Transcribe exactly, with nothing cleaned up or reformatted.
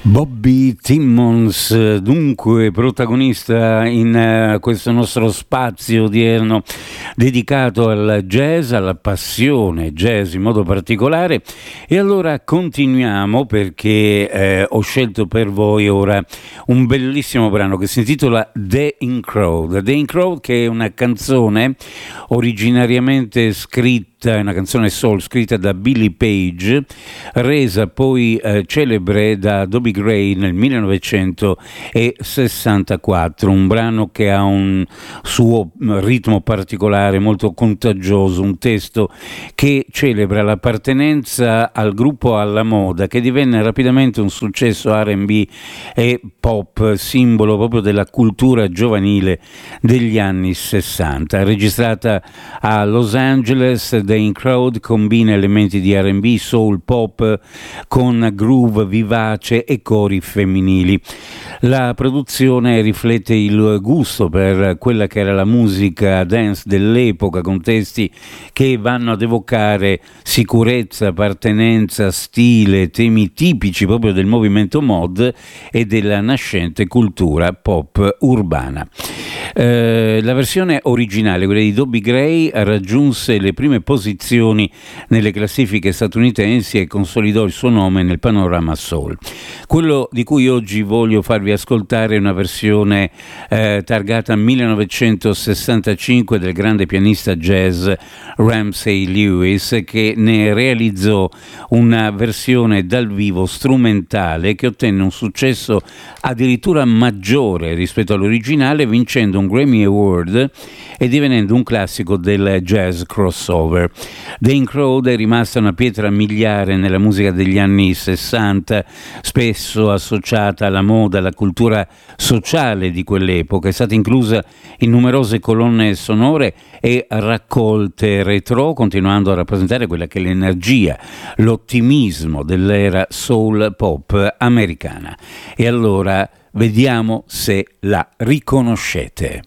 Bobby Timmons, dunque protagonista in uh, questo nostro spazio odierno dedicato al jazz, alla passione jazz in modo particolare. E allora continuiamo perché eh, ho scelto per voi ora un bellissimo brano che si intitola The In Crowd. The In Crowd, che è una canzone originariamente scritta, una canzone soul scritta da Billy Page, resa poi eh, celebre da Dobie Gray nel millenovecentosessantaquattro, un brano che ha un suo ritmo particolare, molto contagioso, un testo che celebra l'appartenenza al gruppo alla moda, che divenne rapidamente un successo R and B e pop, simbolo proprio della cultura giovanile degli anni sessanta. Registrata a Los Angeles, The In Crowd combina elementi di R and B, soul, pop con groove vivace e cori femminili. La produzione riflette il gusto per quella che era la musica dance dell'epoca, con testi che vanno ad evocare sicurezza, appartenenza, stile, temi tipici proprio del movimento mod e della nascente cultura pop urbana. Eh, la versione originale, quella di Dobie Gray, raggiunse le prime posizioni nelle classifiche statunitensi e consolidò il suo nome nel panorama soul. Quello di cui oggi voglio farvi ascoltare è una versione eh, targata millenovecentosessantacinque del grande pianista jazz Ramsey Lewis, che ne realizzò una versione dal vivo strumentale che ottenne un successo addirittura maggiore rispetto all'originale, vincendo un Grammy Award e divenendo un classico del jazz crossover. The In Crowd è rimasta una pietra miliare nella musica degli anni sessanta, spesso associata alla moda, alla cultura sociale di quell'epoca. È stata inclusa in numerose colonne sonore e raccolte retro, continuando a rappresentare quella che è l'energia, l'ottimismo dell'era soul pop americana. E allora vediamo se la riconoscete.